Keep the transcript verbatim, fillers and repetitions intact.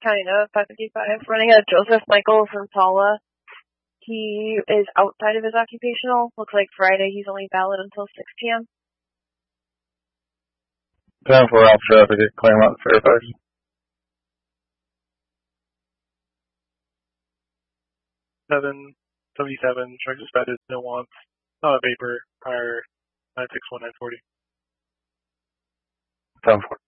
kind of, five fifty-five, running a Joseph Michael from Tala. He is outside of his occupational. Looks like Friday he's only valid until six p.m. ten four after traffic, Claremont, Fairfax. seven seventy-seven, truck suspended, no wants, not a vapor, prior nine six one nine forty. ten four.